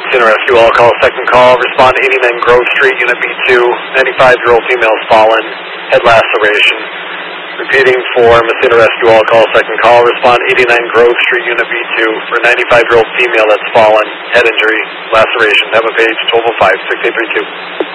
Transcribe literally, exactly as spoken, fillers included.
Messina Rescue, all call, second call, respond to eighty-nine Grove Street, Unit B two, ninety-five-year-old female has fallen, head laceration. Repeating for Messina Rescue, all call, second call, respond eighty-nine Grove Street, Unit B two, for ninety-five-year-old female that's fallen, head injury, laceration, have a page, twelve oh five, six eight three two.